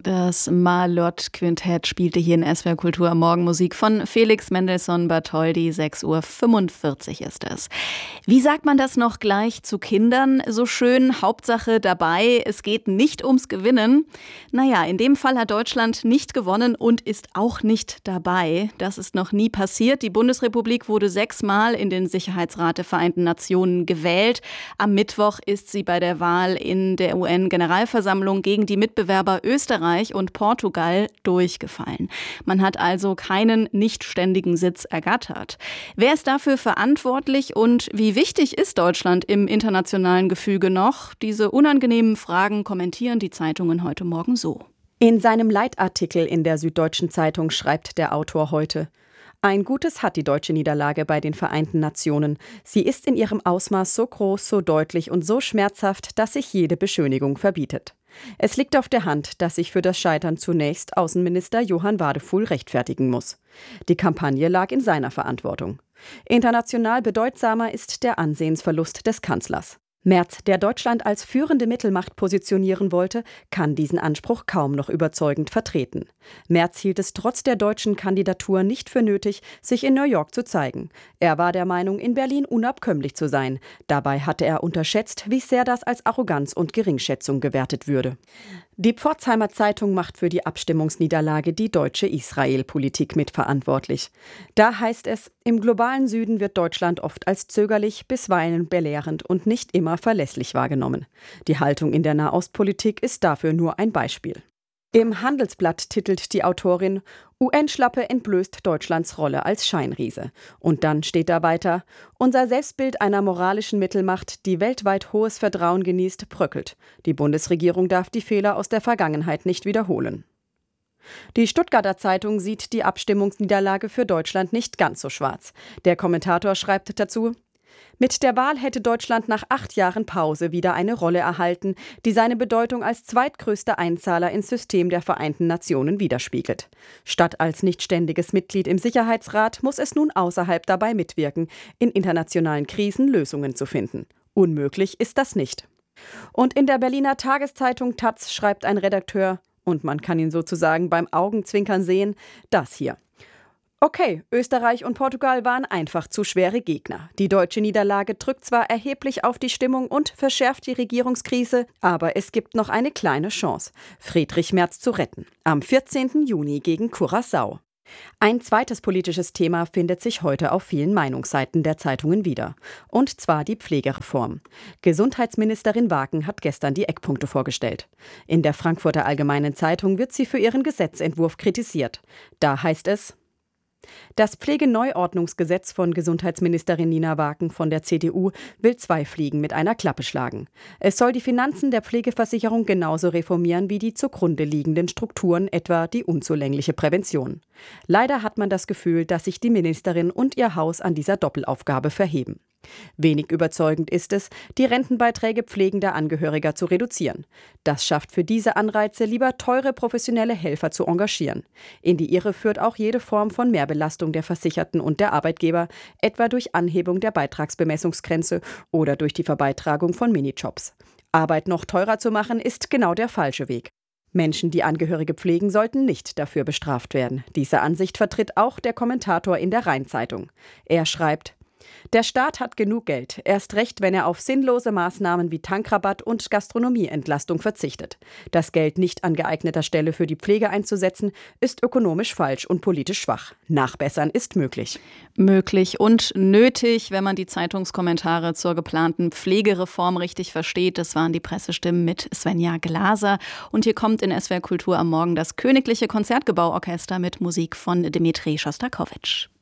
Das Marlott-Quintett spielte hier in SWR Kultur am Morgen Musik von Felix Mendelssohn Bartholdy. 6:45 Uhr ist es. Wie sagt man das noch gleich zu Kindern so schön? Hauptsache dabei, es geht nicht ums Gewinnen. Naja, in dem Fall hat Deutschland nicht gewonnen und ist auch nicht dabei. Das ist noch nie passiert. Die Bundesrepublik wurde 6-mal in den Sicherheitsrat der Vereinten Nationen gewählt. Am Mittwoch ist sie bei der Wahl in der UN-Generalversammlung gegen die Mitbewerber Österreich und Portugal durchgefallen. Man hat also keinen nicht ständigen Sitz ergattert. Wer ist dafür verantwortlich und wie wichtig ist Deutschland im internationalen Gefüge noch? Diese unangenehmen Fragen kommentieren die Zeitungen heute Morgen so. In seinem Leitartikel in der Süddeutschen Zeitung schreibt der Autor heute: Ein Gutes hat die deutsche Niederlage bei den Vereinten Nationen. Sie ist in ihrem Ausmaß so groß, so deutlich und so schmerzhaft, dass sich jede Beschönigung verbietet. Es liegt auf der Hand, dass sich für das Scheitern zunächst Außenminister Johann Wadefuhl rechtfertigen muss. Die Kampagne lag in seiner Verantwortung. International bedeutsamer ist der Ansehensverlust des Kanzlers. Merz, der Deutschland als führende Mittelmacht positionieren wollte, kann diesen Anspruch kaum noch überzeugend vertreten. Merz hielt es trotz der deutschen Kandidatur nicht für nötig, sich in New York zu zeigen. Er war der Meinung, in Berlin unabkömmlich zu sein. Dabei hatte er unterschätzt, wie sehr das als Arroganz und Geringschätzung gewertet würde. Die Pforzheimer Zeitung macht für die Abstimmungsniederlage die deutsche Israel-Politik mitverantwortlich. Da heißt es, im globalen Süden wird Deutschland oft als zögerlich, bisweilen belehrend und nicht immer verlässlich wahrgenommen. Die Haltung in der Nahostpolitik ist dafür nur ein Beispiel. Im Handelsblatt titelt die Autorin: UN-Schlappe entblößt Deutschlands Rolle als Scheinriese. Und dann steht da weiter: Unser Selbstbild einer moralischen Mittelmacht, die weltweit hohes Vertrauen genießt, bröckelt. Die Bundesregierung darf die Fehler aus der Vergangenheit nicht wiederholen. Die Stuttgarter Zeitung sieht die Abstimmungsniederlage für Deutschland nicht ganz so schwarz. Der Kommentator schreibt dazu: Mit der Wahl hätte Deutschland nach 8 Jahren Pause wieder eine Rolle erhalten, die seine Bedeutung als zweitgrößter Einzahler ins System der Vereinten Nationen widerspiegelt. Statt als nicht ständiges Mitglied im Sicherheitsrat muss es nun außerhalb dabei mitwirken, in internationalen Krisen Lösungen zu finden. Unmöglich ist das nicht. Und in der Berliner Tageszeitung taz schreibt ein Redakteur, und man kann ihn sozusagen beim Augenzwinkern sehen, das hier: Okay, Österreich und Portugal waren einfach zu schwere Gegner. Die deutsche Niederlage drückt zwar erheblich auf die Stimmung und verschärft die Regierungskrise, aber es gibt noch eine kleine Chance, Friedrich Merz zu retten. Am 14. Juni gegen Curaçao. Ein zweites politisches Thema findet sich heute auf vielen Meinungsseiten der Zeitungen wieder. Und zwar die Pflegereform. Gesundheitsministerin Waken hat gestern die Eckpunkte vorgestellt. In der Frankfurter Allgemeinen Zeitung wird sie für ihren Gesetzentwurf kritisiert. Da heißt es: Das Pflegeneuordnungsgesetz von Gesundheitsministerin Nina Waken von der CDU will 2 Fliegen mit einer Klappe schlagen. Es soll die Finanzen der Pflegeversicherung genauso reformieren wie die zugrunde liegenden Strukturen, etwa die unzulängliche Prävention. Leider hat man das Gefühl, dass sich die Ministerin und ihr Haus an dieser Doppelaufgabe verheben. Wenig überzeugend ist es, die Rentenbeiträge pflegender Angehöriger zu reduzieren. Das schafft für diese Anreize, lieber teure professionelle Helfer zu engagieren. In die Irre führt auch jede Form von Mehrbelastung der Versicherten und der Arbeitgeber, etwa durch Anhebung der Beitragsbemessungsgrenze oder durch die Verbeitragung von Minijobs. Arbeit noch teurer zu machen, ist genau der falsche Weg. Menschen, die Angehörige pflegen, sollten nicht dafür bestraft werden. Diese Ansicht vertritt auch der Kommentator in der Rhein-Zeitung. Er schreibt: Der Staat hat genug Geld, erst recht, wenn er auf sinnlose Maßnahmen wie Tankrabatt und Gastronomieentlastung verzichtet. Das Geld nicht an geeigneter Stelle für die Pflege einzusetzen, ist ökonomisch falsch und politisch schwach. Nachbessern ist möglich. Möglich und nötig, wenn man die Zeitungskommentare zur geplanten Pflegereform richtig versteht. Das waren die Pressestimmen mit Svenja Glaser. Und hier kommt in SWR Kultur am Morgen das Königliche Konzertgebauorchester mit Musik von Dmitri Schostakowitsch.